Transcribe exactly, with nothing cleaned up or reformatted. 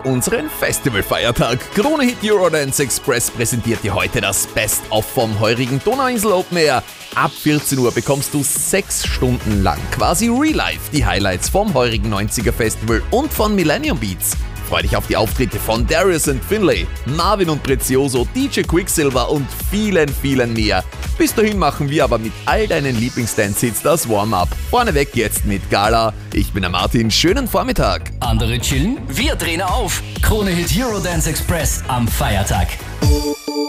unseren Festivalfeiertag. Krone Hit Eurodance Express präsentiert dir heute das Best-of vom heurigen Donauinsel Open Air. Ab vierzehn Uhr bekommst du sechs Stunden lang quasi Real Life die Highlights vom heurigen neunziger Festival und von Millennium Beats. Freu dich auf die Auftritte von Darius and Finlay, Marvin und Prezioso, D J Quicksilver und vielen, vielen mehr. Bis dahin machen wir aber mit all deinen Lieblingsdance-Hits das Warm-up. Vorneweg jetzt mit Gala. Ich bin der Martin, schönen Vormittag. Andere chillen, wir drehen auf. Krone Hit Eurodance Express am Feiertag.